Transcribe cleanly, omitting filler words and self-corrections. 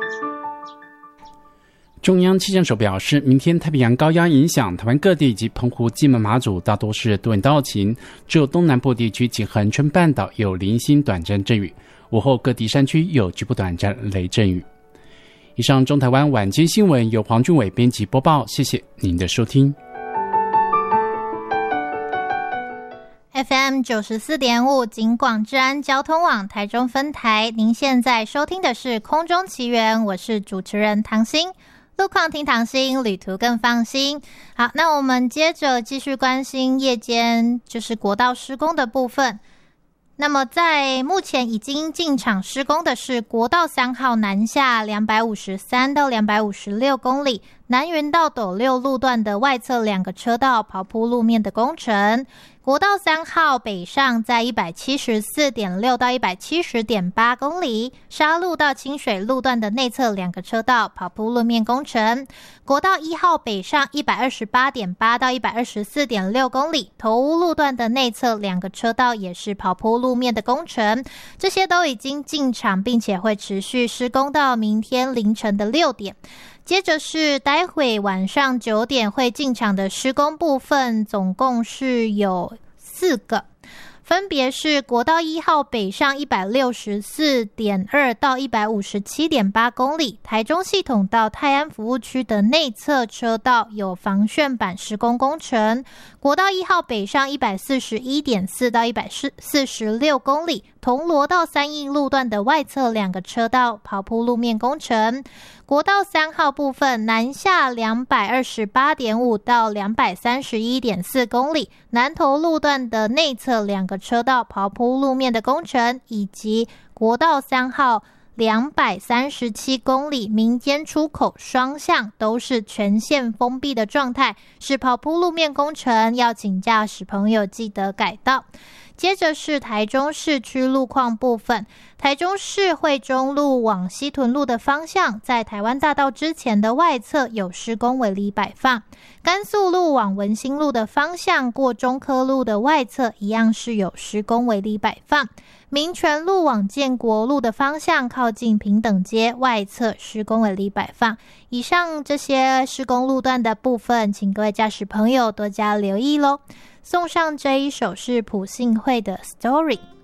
中央气象署表示，明天太平洋高压影响台湾各地以及澎湖、金门、马祖大多是多云到晴，只有东南部地区及恒春半岛有零星短暂阵雨，午后各地山区有局部短暂雷阵雨。以上中台湾晚间新闻由黄俊伟编辑播报，谢谢您的收听。 FM 94.5警广治安交通网台中分台，您现在收听的是空中奇缘，我是主持人唐心。路况听唐心，旅途更放心。好，那我们接着继续关心夜间就是国道施工的部分。那么在目前已经进场施工的是国道3号南下253到256公里，南云到斗六路段的外侧2个车道刨铺路面的工程。国道3号北上在 174.6 到 170.8 公里，沙鹿到清水路段的内侧2个车道刨铺路面工程。国道1号北上 128.8 到 124.6 公里，头屋路段的内侧2个车道也是刨铺路面的工程，这些都已经进场，并且会持续施工到明天凌晨的6点。接着是待会晚上9点会进场的施工部分，总共是有4个，分别是国道1号北上 164.2 到 157.8 公里，台中系统到泰安服务区的内侧车道有防楦板施工工程。国道1号北上 141.4 到 146 公里，铜锣到三义路段的外侧2个车道刨铺路面工程。国道3号部分南下 228.5 到 231.4 公里，南投路段的内侧2个车道刨铺路面的工程，以及国道3号237公里民间出口双向都是全线封闭的状态，是刨铺路面工程，要请驾驶朋友记得改道。接着是台中市区路况部分，台中市惠中路往西屯路的方向，在台湾大道之前的外侧有施工围篱摆放。甘肃路往文心路的方向，过中科路的外侧一样是有施工围篱摆放。民权路往建国路的方向，靠近平等街外侧施工围篱摆放。以上这些施工路段的部分，请各位驾驶朋友多加留意咯。送上这一首是朴信惠的 Story。